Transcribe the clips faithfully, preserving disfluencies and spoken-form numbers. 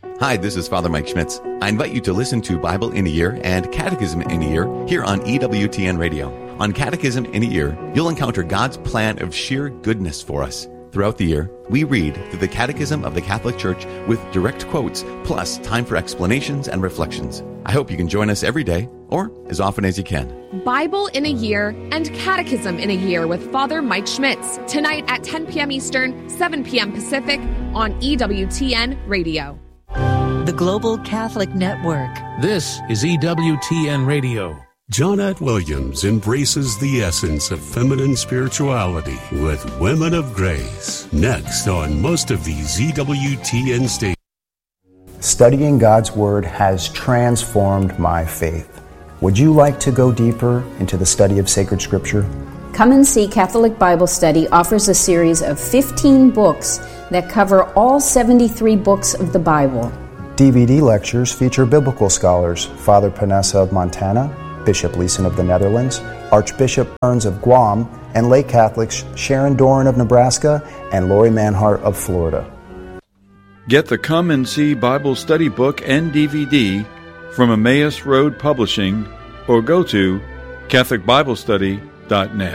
Hi, this is Father Mike Schmitz. I invite you to listen to Bible in a Year and Catechism in a Year here on E W T N Radio. On Catechism in a Year, you'll encounter God's plan of sheer goodness for us. Throughout the year, we read through the Catechism of the Catholic Church with direct quotes, plus time for explanations and reflections. I hope you can join us every day, or as often as you can. Bible in a Year and Catechism in a Year with Father Mike Schmitz, tonight at ten p.m. Eastern, seven p.m. Pacific on E W T N Radio. The Global Catholic Network. This is E W T N Radio. Jonette Williams embraces the essence of feminine spirituality with Women of Grace. Next on most of these E W T N stations. Studying God's Word has transformed my faith. Would you like to go deeper into the study of sacred Scripture? Come and See Catholic Bible Study offers a series of fifteen books that cover all seventy-three books of the Bible. D V D lectures feature biblical scholars Father Panessa of Montana, Bishop Leeson of the Netherlands, Archbishop Burns of Guam, and lay Catholics Sharon Doran of Nebraska and Lori Manhart of Florida. Get the Come and See Bible Study book and D V D from Emmaus Road Publishing or go to Catholic Bible Study dot net.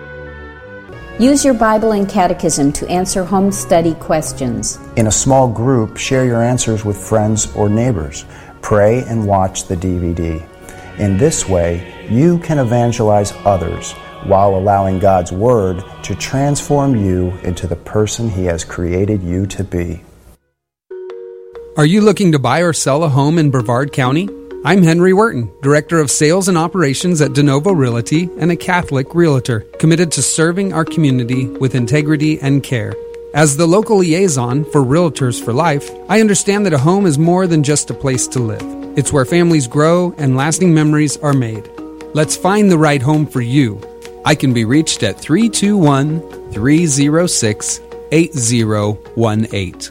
Use your Bible and Catechism to answer home study questions. In a small group, share your answers with friends or neighbors. Pray and watch the D V D. In this way, you can evangelize others while allowing God's Word to transform you into the person He has created you to be. Are you looking to buy or sell a home in Brevard County? I'm Henry Wharton, Director of Sales and Operations at De Novo Realty and a Catholic Realtor, committed to serving our community with integrity and care. As the local liaison for Realtors for Life, I understand that a home is more than just a place to live. It's where families grow and lasting memories are made. Let's find the right home for you. I can be reached at three two one, three zero six, eight zero one eight.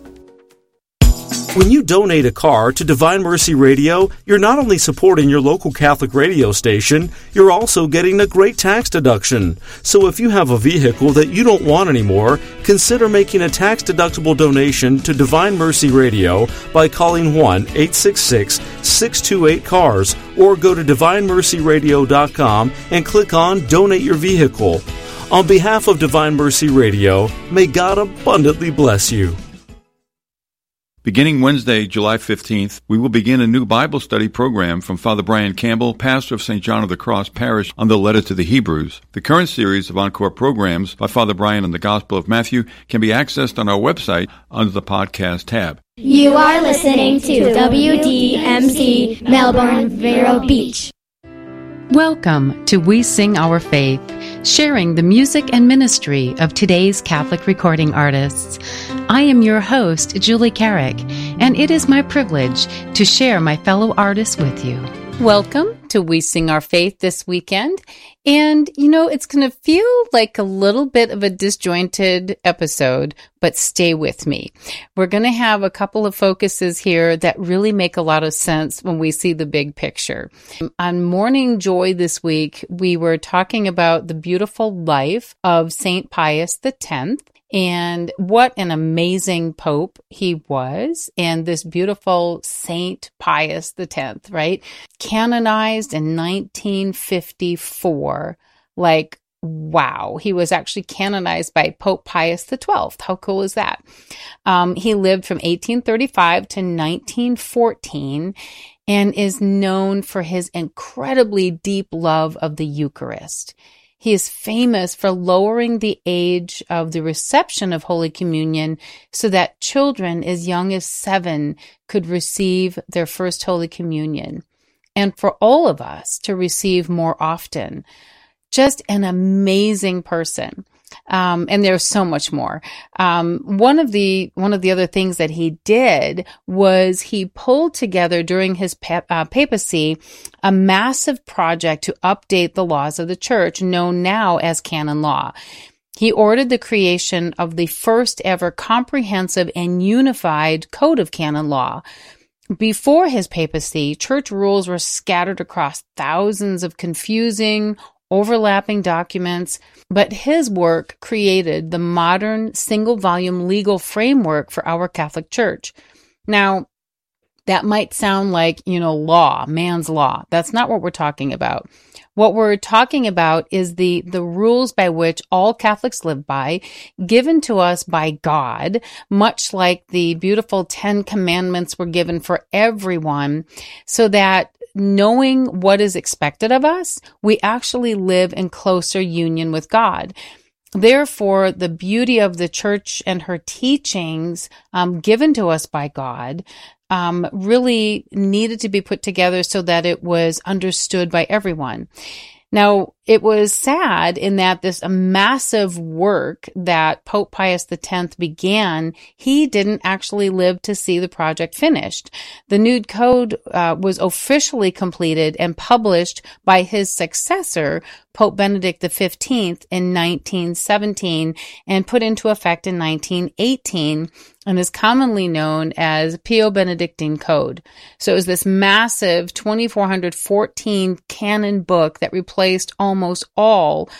When you donate a car to Divine Mercy Radio, you're not only supporting your local Catholic radio station, you're also getting a great tax deduction. So if you have a vehicle that you don't want anymore, consider making a tax-deductible donation to Divine Mercy Radio by calling one eight six six, six two eight, C A R S or go to divine mercy radio dot com and click on Donate Your Vehicle. On behalf of Divine Mercy Radio, may God abundantly bless you. Beginning Wednesday, July fifteenth, we will begin a new Bible study program from Father Brian Campbell, pastor of Saint John of the Cross Parish, on the letter to the Hebrews. The current series of encore programs by Father Brian on the Gospel of Matthew can be accessed on our website under the podcast tab. You are listening to W D M C Melbourne Vero Beach. Welcome to We Sing Our Faith, sharing the music and ministry of today's Catholic recording artists. I am your host, Julie Carrick, and it is my privilege to share my fellow artists with you. Welcome to We Sing Our Faith this weekend. And, you know, it's going to feel like a little bit of a disjointed episode, but stay with me. We're going to have a couple of focuses here that really make a lot of sense when we see the big picture. On Morning Joy this week, we were talking about the beautiful life of Saint Pius the tenth. And what an amazing pope he was. And this beautiful Saint Pius the tenth, right? Canonized in nineteen fifty-four. Like, wow. He was actually canonized by Pope Pius the twelfth. How cool is that? Um, he lived from eighteen thirty-five to nineteen fourteen and is known for his incredibly deep love of the Eucharist. He is famous for lowering the age of the reception of Holy Communion so that children as young as seven could receive their first Holy Communion, and for all of us to receive more often. Just an amazing person. Um, and there's so much more. Um, one of the one of the other things that he did was he pulled together during his pa- uh, papacy a massive project to update the laws of the church, known now as canon law. He ordered the creation of the first ever comprehensive and unified code of canon law. Before his papacy, church rules were scattered across thousands of confusing, overlapping documents, but his work created the modern single-volume legal framework for our Catholic Church. Now, That might sound like, you know, law, man's law. That's not what we're talking about. What we're talking about is the, the rules by which all Catholics live by, given to us by God, much like the beautiful Ten Commandments were given for everyone, so that knowing what is expected of us, we actually live in closer union with God. Therefore, the beauty of the church and her teachings um, given to us by God um, really needed to be put together so that it was understood by everyone. Now, it was sad in that this massive work that Pope Pius X began, he didn't actually live to see the project finished. The new code uh, was officially completed and published by his successor, Pope Benedict the fifteenth, in nineteen seventeen and put into effect in nineteen eighteen, and is commonly known as Pio Benedictine Code. So it was this massive twenty-four hundred fourteen canon book that replaced almost all